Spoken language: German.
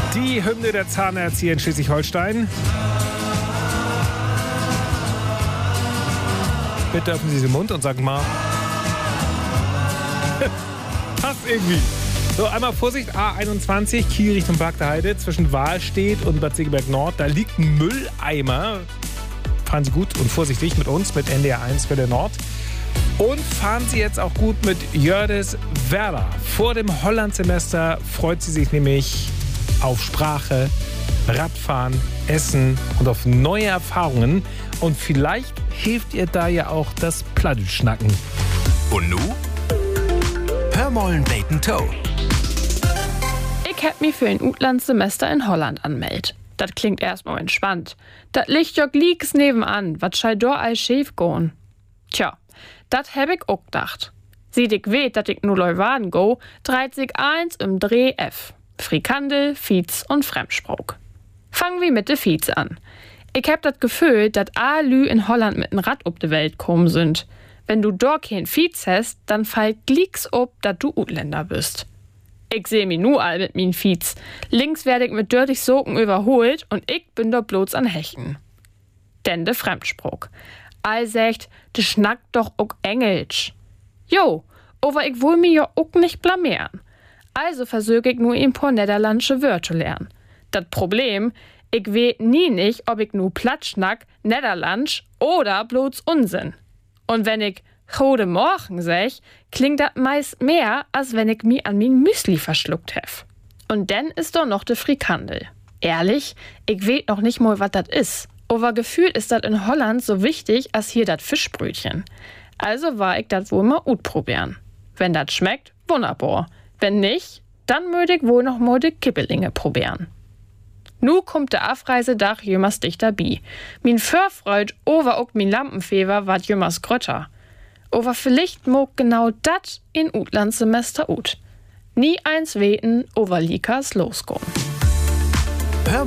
Die Hymne der Zahnerzieher in Schleswig-Holstein. Bitte öffnen Sie den Mund und sagen mal. Passt irgendwie. So, einmal Vorsicht, A21, Kiel Richtung Park der Heide, zwischen Wahlstedt und Bad Segeberg Nord. Da liegt ein Mülleimer. Fahren Sie gut und vorsichtig mit uns, mit NDR 1 Welle Nord. Und fahren Sie jetzt auch gut mit Jördis Werder. Vor dem Holland-Semester freut sie sich nämlich auf Sprache, Radfahren, Essen und auf neue Erfahrungen. Und vielleicht hilft ihr da ja auch das Plattdeutsch-Schnacken. Und nu? Hör mollen Bacon Toe. Ich hab mich für ein Utlandssemester in Holland anmeldet. Das klingt erstmal entspannt. Das liegt ja gleich nebenan, wat schall do all schief goen. Tja, dat hab ich auch gedacht. Sieht ich weet, dat ich nur Leuwarden go, dreht sich eins im Dreh F. Frikandel, Fiets und Fremdsprach. Fangen wir mit de Fiets an. Ich hab dat Gefühl, dat a Lü in Holland mit n Rad ob de Welt kommen sind. Wenn du dort kein Fiets hast, dann fällt glicks ob, dat du Utländer bist. Ich seh mi nu all mit min Fiets. Links werd ich mit dörtig Socken überholt und ich bin dort bloß an Hechen. Denn de Fremdsprach. All sagt, de schnackt doch ook Engelsch. Jo, aber ich will mi ja ook nicht blamieren. Also versög ich nur ein paar niederlandsche Wörter lernen. Dat Problem, ich weet nie nicht, ob ich nu platt schnack, niederlandsch oder bloß Unsinn. Und wenn ich Gode Morgen sag, klingt das meist mehr, als wenn ich mi an min Müsli verschluckt hef. Und dann ist doch noch de Frikandel. Ehrlich, ich weet noch nicht mal, was das ist. Aber gefühlt ist das in Holland so wichtig, als hier das Fischbrötchen. Also war ich das wohl mal probieren. Wenn das schmeckt, wunderbar. Wenn nicht, dann möchte ich wohl noch mal de Kippelinge probieren. Nu kommt der Abreisedach jümmers dichter bi. Min Förfreud over ook min Lampenfever ward jümmers grötter. Aber vielleicht mag genau dat in Utlandssemester ut. Nie eins weten, over Likas losgehen.